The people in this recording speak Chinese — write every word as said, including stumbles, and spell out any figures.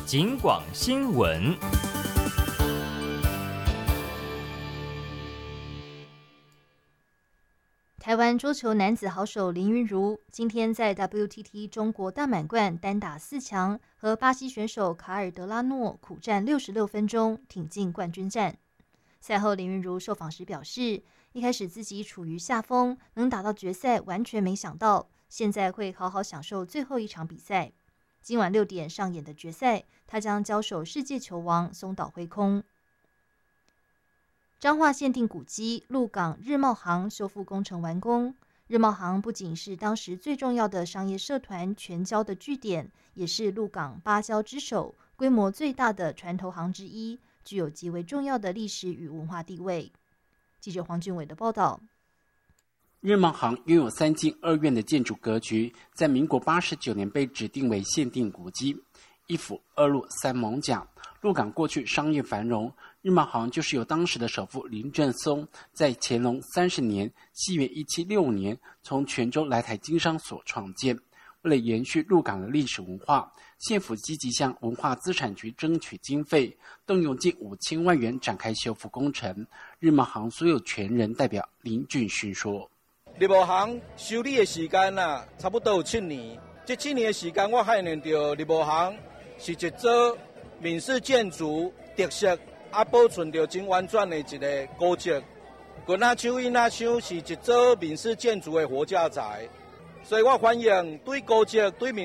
警广新闻。 台湾桌球男子好手林昀儒今天在 W T T 中国大满贯单打四强，和巴西选手卡尔德拉诺苦战六十六分钟，挺进冠军战。赛后林昀儒受访时表示，一开始自己处于下风，能打到决赛完全没想到，现在会好好享受最后一场比赛。今晚六点上演的决赛，他将交手世界球王松岛辉空。彰化限定古迹鹿港日茂行修复工程完工。日茂行不仅是当时最重要的商业社团全交的据点，也是鹿港八交之首、规模最大的船头行之一，具有极为重要的历史与文化地位。记者黄俊伟的报道。 日茂行拥有三进二院的建筑格局，在民国八十九年被指定为限定古迹。一府二路三艋甲，鹿港过去商业繁荣，日茂行就是由当时的首富林正松在乾隆三十年（西元一七六五年）从泉州来台经商所创建。为了延续鹿港的历史文化，县府积极向文化资产局争取经费，动用近五千万元展开修复工程。日茂行所有权人代表林俊勋说：“ 日茂行修理的时间啊，差不多有七年。这七年的时间，我发现到日茂行是一座闽式建筑特色啊，保存着真完整的一个古迹。滚仔树、印仔树是一座闽式建筑的活架材，所以我欢迎对古迹、对闽